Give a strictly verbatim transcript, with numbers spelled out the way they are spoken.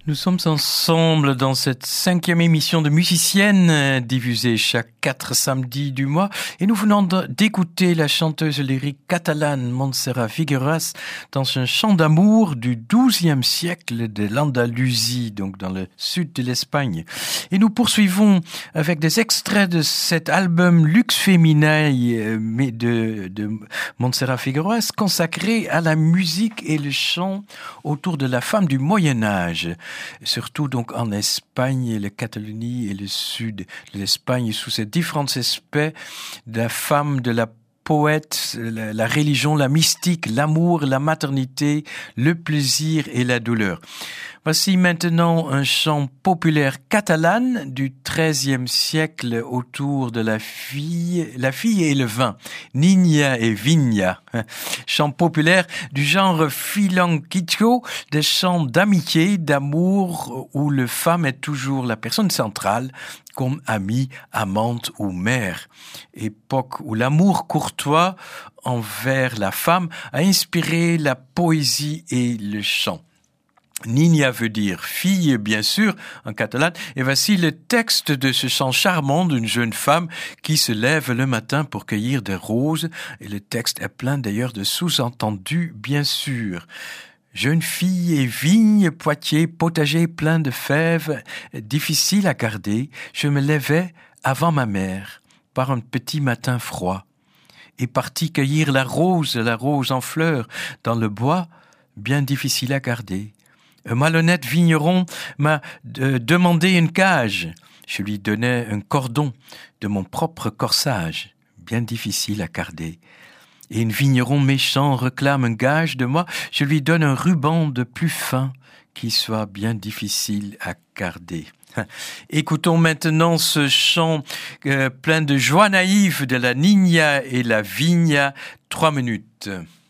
Nous sommes ensemble dans cette cinquième émission de Musicienne, euh, diffusée chaque quatre samedis du mois. Et nous venons de- d'écouter la chanteuse lyrique catalane Montserrat Figueras dans un chant d'amour du douzième siècle de l'Andalousie, donc dans le sud de l'Espagne. Et nous poursuivons avec des extraits de cet album Lux Feminae euh, mais de, de Montserrat Figueras, consacré à la musique et le chant autour de la femme du Moyen-Âge. Surtout donc en Espagne, la Catalogne et le sud de l'Espagne, sous ces différents aspects de la femme, de la poète, la, la religion, la mystique, l'amour, la maternité, le plaisir et la douleur. Voici maintenant un chant populaire catalan du treizième siècle autour de la fille, la fille et le vin, Niña et Viña. Chant populaire du genre filanquico, des chants d'amitié, d'amour, où le femme est toujours la personne centrale, comme amie, amante ou mère. Époque où l'amour courtois envers la femme a inspiré la poésie et le chant. Niña veut dire fille, bien sûr, en catalan. Et voici le texte de ce chant charmant d'une jeune femme qui se lève le matin pour cueillir des roses. Et le texte est plein d'ailleurs de sous-entendus, bien sûr. Jeune fille et vigne, Poitiers, potager plein de fèves, difficile à garder. Je me levais avant ma mère, par un petit matin froid, et partis cueillir la rose, la rose en fleurs, dans le bois, bien difficile à garder. Un malhonnête vigneron m'a euh, demandé une cage. Je lui donnais un cordon de mon propre corsage, bien difficile à garder. Et un vigneron méchant réclame un gage de moi. Je lui donne un ruban de plus fin qui soit bien difficile à garder. Écoutons maintenant ce chant euh, plein de joie naïve de la Niña et la Viña. Trois minutes.